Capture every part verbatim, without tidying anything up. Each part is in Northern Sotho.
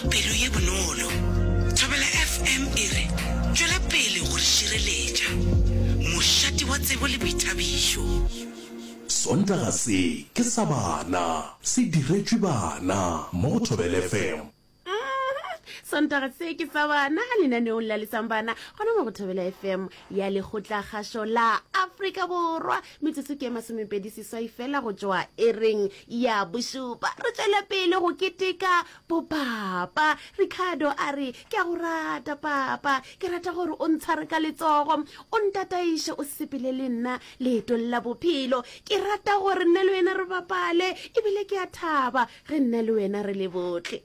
pelo ye bonolo. Thobela F M e re tšwela pele go šireletša mošate wa tsebo le boithabišo. Sontaga se ke sa bana, se diretšwe bana mo go Thobela F M. Sontaga se ke sa bana lenaneong la lesang bana gona mo go Thobela F M ya lekgotla kgašo la Afrika Borwa metsotso ke masomepedi seswai fela go tšwa e reng ya bošupa. Re tšwela pele go keteka bopapa. Ricardo a re ke a go rata papa, ke rata gore o ntshware ka letsogo, o ntataiše o sepele le nna leetong la bophelo. Ke rata gore nna le wena re bapale ebile ke a thaba ge nna le wena re le botle.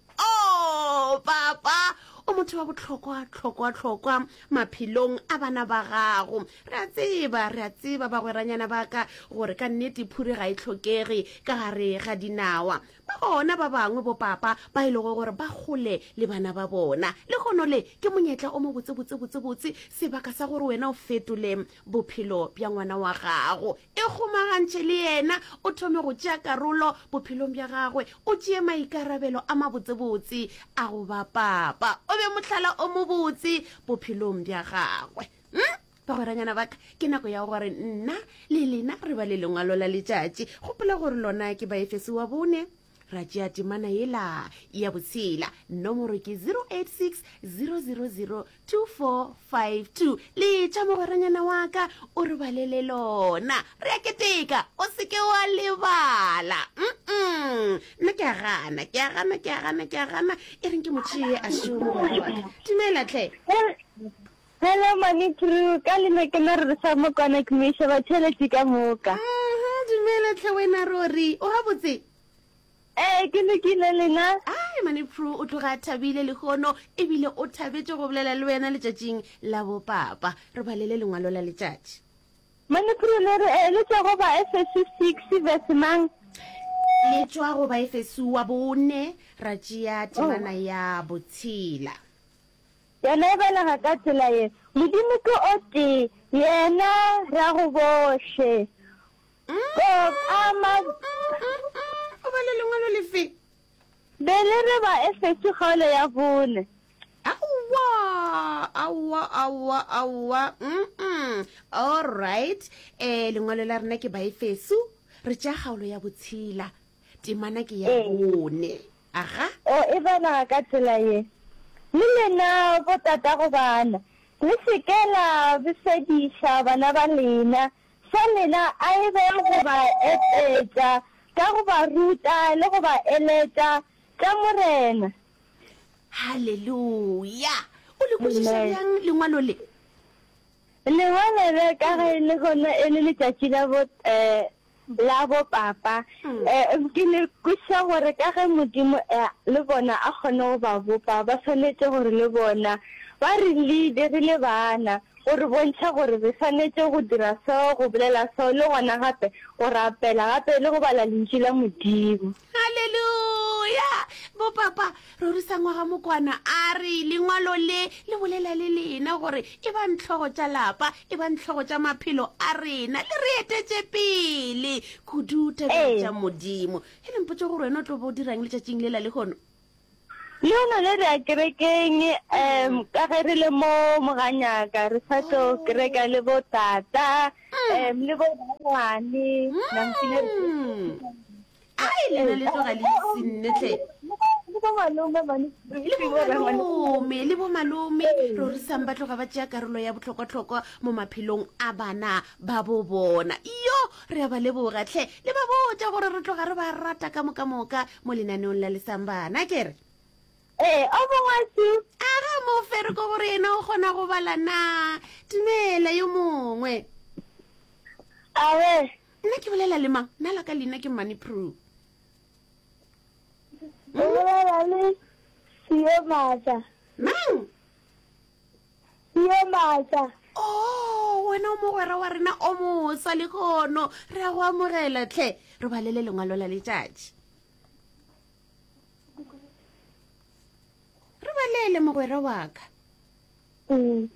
Oh papa, o motho wa botlhokwa tlhokwa tlhokwa maphelong a bana ba gago. Re a tseba re a tseba ba gweranyana ba ka gore ka nnete phuri ga e tlhokege ka gare ga dinawa. Ba gona ba bangwe bo papa ba ile go gore ba gole le bana ba bona. Le gono le ke monyetla o mo botse botse botse botse sebaka sa gore wena o fetole bophelo bja ngwana wa gago. E khumagantše le yena o thome go tšea karolo bophelong bja gagwe, o tšee maikarabelo a mabotse botse a go ba papa. O be mohlala o mo botse bophelong bja gagwe. Hm? Bagweranyana baka ke nako ya gore nna le lena re ba le lengwalo la letšatši. Gopola gore lona ke ba Efese wa bone. Ra tšea temana yela ya botshela. Nomoro ke zero eight six zero zero zero two four five two. Le tša mogweranyana wa ka o re balele lona. Re a keteka o seke wa lebala. Mm-mm. Nna ke a gana ke a gana ke a gana ke a gana e reng ke motšhie a šomo gore dumela tle. Hello mani Prue, ka le me ke na re sa mo kwana ke me sheba tšhelete ka moka. Mhm, dumela tle wena rori o ha botse. Eh ke ne ke le lena. Ai mani Prue o tloga thabile le gono ebile o thabetse go bolela le wena letšatšing la bo papa. Re balele lengwalo la letšatši. Mani Prue le re le tša go ba Efese six verse mang? Le tšwa go ba Efese wa bone ra tšea temana ya botshela. Yena e balega ka tsela ye modimo ke o tee yena ra go bohle. Ko ama o ba le lengwalo le fe? be le re ba Efese kgaolo ya bone. Awa, awa, awa, awa. Mm-mm. All right. Eh, lengwalo la rena ke ba Efeso. Re tšea kgaolo ya botshela. Temana ke ya bone. Aga. O e balega ka tsela ye. Le lena bo tata go bana. Le sekela befediša bana ba lena. Sa lena a e be go ba etsetša ka go ba ruta le go ba eletša ka morena. Hallelujah. O le kwešiša bjang lengwalo le? Lengwalo le ka ge le gona e le letšatši la bo eh la bo papa. Eh ke le kwešiša gore ka ge modimo le bona a kgone go ba bopa ba tshwanetse gore le bona ba re lead re le bana gore bontšha gore re tshwanetse go dira seo go bolela seo le gona gape go rapela gape le go bala lentši la modimo. Hallelujah. Bo papa rorisa ngwaga mokwana a re lengwalo le le bolela le lena gore e ba ntlhogo tša lapa e ba ntlhogo tša maphelo a rena le re etetše pele kudu tabeng tša modimo. E le mpotše gore wena o tlo bo o dirang letšatšing lela le gono? Le ona le re a kerekeng um ka ge re le mo moganyaka re sa tlo kereka le bo tata um le bo ngwane nampile ai lena le tloga le isenne tle le bo malome mane malome le bo malome rorisang ba tloga ba tšea karolo ya botlhokwa-tlhokwa mo maphelong a bana ba bo bona. Iyo re a ba leboga tle le ba botša gore re tloga re ba rata ka moka moka mo lenaneong la lesang bana kere. Eh o bongwatsi aga mo fere ko gore ena o kgona go bala na? Dumela yo mongwe. awe Nna ke bolela le mang? Nna la ka lena ke Mani Prue. o bolela le Sio Matsa. Mang? Sio Matsa. Oh, wena o mogwera wa rena o mosa le gono re a go amogela tle re balele lengwalo la letšatši. Re balele mogwera wa ka. Mm.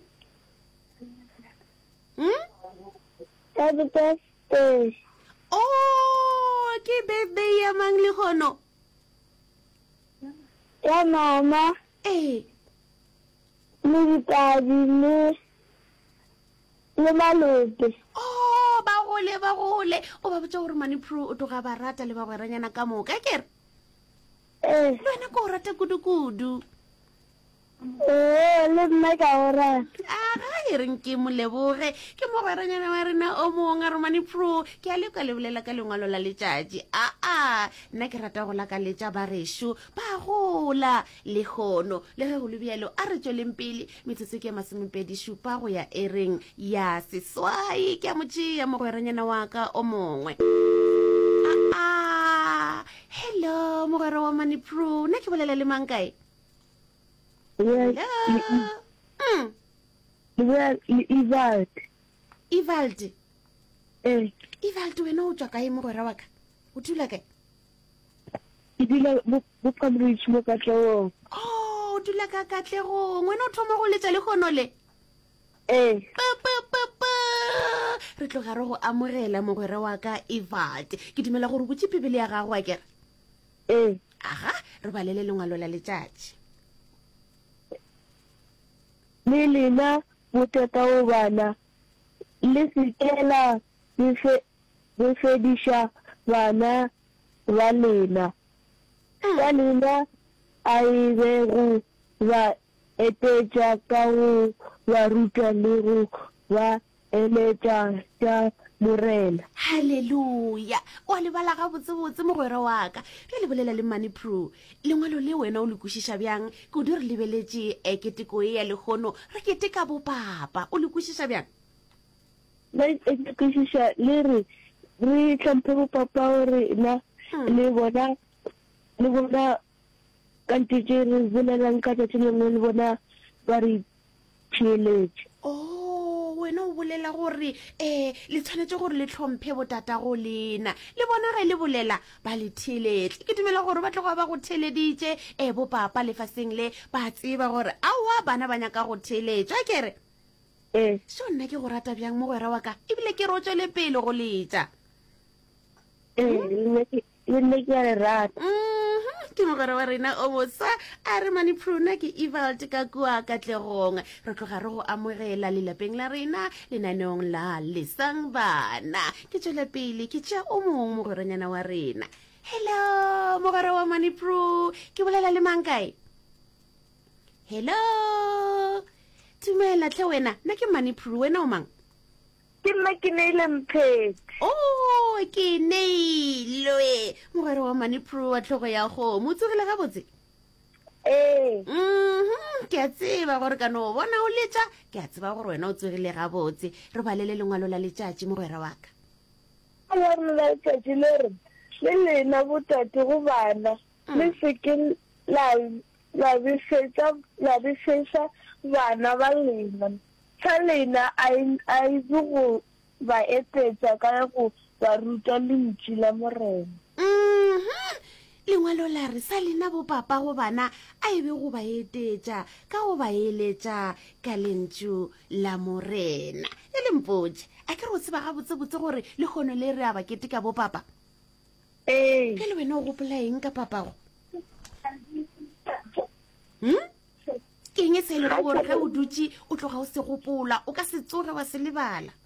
Hmm? Happy birthday. Oh, ke birthday ya mang le gono? ya mama ee le ditadi le le malope. o ba gole ba gole o ba botsa gore Manipro o toga ba rata le ba gweranyana ka moka kere Eh, le wena ko o rata kudu-kudu eh, le nna ka o rata. aga e reng ke moleboge ke mogweranyana wa rena o mongwe a re Manipro ke a leka le bolela ka lengwalo la letšatši aa nna ke rata go lakaletša barešo ba gola le kgono le ge go le bjalo a re tšweleng pele metsotso ke ya masomepedi šupa go ya ereng ya seswai ke a motšea mogweranyana wa ka o mongwe aa hello mogwera wa Manipro nna ke bolela le mang kae Yes, hello mm. le le Ivald. Ivald Eh, Ivald wena o tswa kae mogwera wa ka o dula kae ke dula bo Cambridge mo Katlehong. o dula ka Katlegong wena o thoma go letša le kgono le Eh, re tloga re go amogela mogwera wa ka Ivald ke dumela gore botse pebele ya gago a kere eh, aga re balele lengwalo la letšatši le lena botata o bana le sekela le fe le fediša bana ba lena. Ka lena a e be go ba etetša ka go ba ruta le go ba eletša tša morena. halleluja o a lebala ga botsebotse mogwera wa ka re le bolela le Manipro lengwalo le wena o le kwešiša bjang kudu re lebeletše e keteko e ya lekgono re keteka bopapa o le kwešiša bjang Le e kwešiša le re re hlomphe bopapa gore na le bona le bona kante tše re bolelang ka tšatši lengwe le bona ba re theeletše. o wena o bolela gore um le tshwanetse gore le tlhomphe botata go lena le bona ge le bolela ba le theeletše ke dumela gore ba tloga ba go theeleditše um bopapa lefaseng le ba tseba gore aowa bana ba nyaka go theeletša kere Eh, so nna ke go rata bjang mogwera wa ka ebile ke re o tswele pele go letša eh, le nna ke- le nna ke a le rata. Mhm, ke mogwera wa rena o mosa a re Manipro nna ke Ivald ka kua Katlegong re tloga re go amogela lelapeng la rena lenaneong la lesang bana ke tswela pele ke tšea o mongwe mogweranyana wa rena hello mogwera wa Manipro ke bolela le mang kae hello tumela tle wena nna ke Manipro wena o mang Ke nna ke neile Mphete. o ke neilwe mogwera wa Manipro wa tlhogo ya kgomo o tsogile gabotse Eh, mhm ke a tseba gore ka no bona o letša ke a tseba gore wena o tsogile gabotse re balele lengwalo la letšatši mogwera wa ka a la rena la tšatši le re le lena botate go bana le seke la la befetša la befetša bana ba lena. Sa lena a e- a itse go ba etetša ka go ba ruta lentši la morena. mhm lengwalo la re sa lena bopapa go bana a ebe go ba etetša ka go ba eletša ka lentšu la morena e le mpotse a ke re o tseba gabotsebotse gore le kgono le re a ba keteka bopapa Eh, ke le wena o gopola eng ka papago hm ke eng e se e lego gore ge o dutse o tloga o se gopola o ka se tsoge wa se lebala